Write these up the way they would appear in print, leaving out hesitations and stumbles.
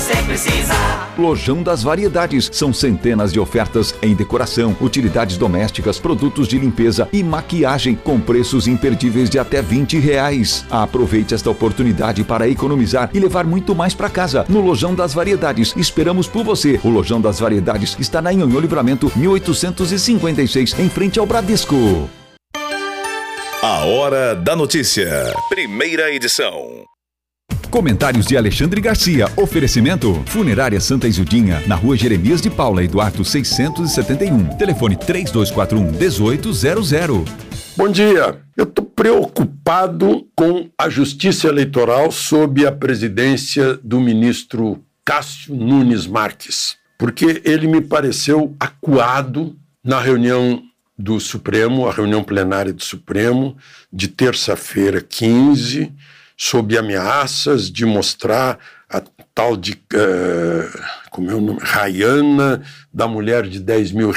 você precisa. Lojão das Variedades. São centenas de ofertas em decoração, utilidades domésticas, produtos de limpeza e maquiagem com preços imperdíveis de até R$20. Aproveite esta oportunidade para economizar e levar muito mais para casa. No Lojão das Variedades. Esperamos por você. O Lojão das Variedades está na Nhonhô Livramento 1856, em frente ao Bradesco. A Hora da Notícia. Primeira edição. Comentários de Alexandre Garcia. Oferecimento: Funerária Santa Isildinha, na Rua Jeremias de Paula Eduardo 671. Telefone 3241-1800. Bom dia. Eu estou preocupado com a Justiça Eleitoral sob a presidência do ministro Cássio Nunes Marques, porque ele me pareceu acuado na reunião do Supremo, a reunião plenária do Supremo, de terça-feira 15, sob ameaças de mostrar a tal de, como é o nome? Rayana, da mulher de R$10 mil,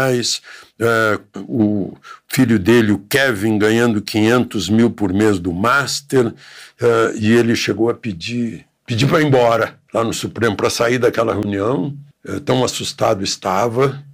o filho dele, o Kevin, ganhando 500 mil por mês do Master, e ele chegou a pedir para ir embora lá no Supremo, para sair daquela reunião, tão assustado estava.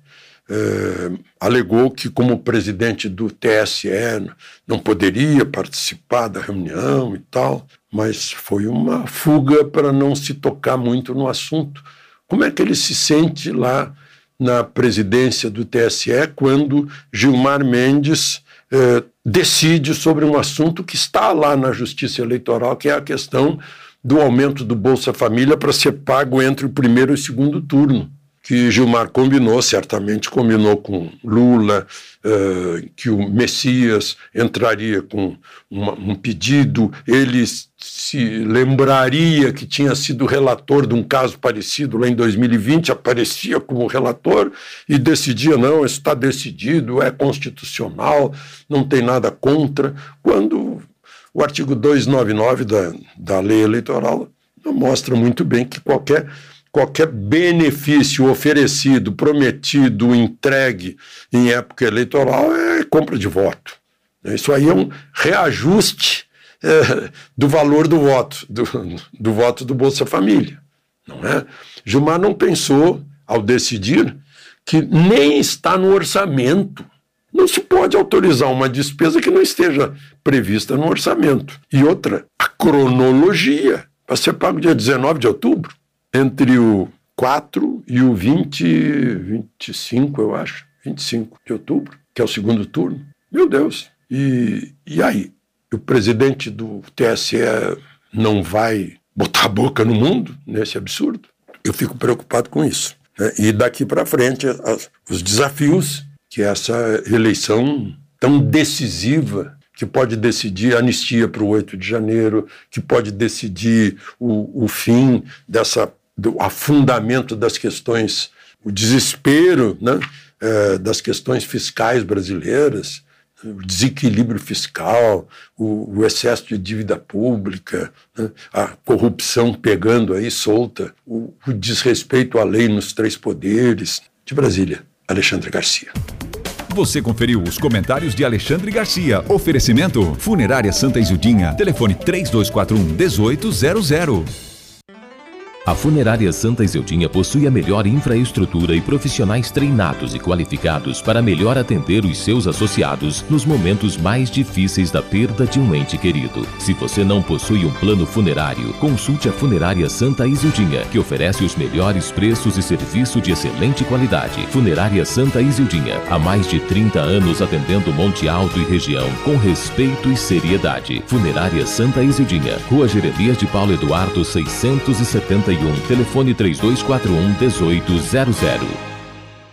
Alegou que, como presidente do TSE, não poderia participar da reunião e tal, mas foi uma fuga para não se tocar muito no assunto. Como é que ele se sente lá na presidência do TSE quando Gilmar Mendes decide sobre um assunto que está lá na Justiça Eleitoral, que é a questão do aumento do Bolsa Família para ser pago entre o primeiro e o segundo turno, que Gilmar certamente combinou com Lula, que o Messias entraria com um pedido, ele se lembraria que tinha sido relator de um caso parecido lá em 2020, aparecia como relator e decidia, não, isso está decidido, é constitucional, não tem nada contra, quando o artigo 299 da lei eleitoral mostra muito bem que qualquer benefício oferecido, prometido, entregue em época eleitoral é compra de voto. Isso aí é um reajuste do valor do voto, do voto do Bolsa Família. Não é? Gilmar não pensou, ao decidir, que nem está no orçamento. Não se pode autorizar uma despesa que não esteja prevista no orçamento. E outra, a cronologia vai ser pago dia 19 de outubro. Entre o 4 e o 25, eu acho, 25 de outubro, que é o segundo turno. Meu Deus! E aí? O presidente do TSE não vai botar a boca no mundo nesse absurdo? Eu fico preocupado com isso. Né? E daqui para frente, os desafios que essa eleição tão decisiva, que pode decidir a anistia para o 8 de janeiro, que pode decidir o fim do afundamento das questões, o desespero, né, das questões fiscais brasileiras, o desequilíbrio fiscal, o excesso de dívida pública, né, a corrupção pegando aí solta, o desrespeito à lei nos 3 poderes. De Brasília, Alexandre Garcia. Você conferiu os comentários de Alexandre Garcia. Oferecimento: Funerária Santa Isildinha. Telefone 3241-1800. A Funerária Santa Isildinha possui a melhor infraestrutura e profissionais treinados e qualificados para melhor atender os seus associados nos momentos mais difíceis da perda de um ente querido. Se você não possui um plano funerário, consulte a Funerária Santa Isildinha, que oferece os melhores preços e serviço de excelente qualidade. Funerária Santa Isildinha, há mais de 30 anos atendendo Monte Alto e região com respeito e seriedade. Funerária Santa Isildinha, Rua Jeremias de Paula Eduardo 671, telefone 3241-1800.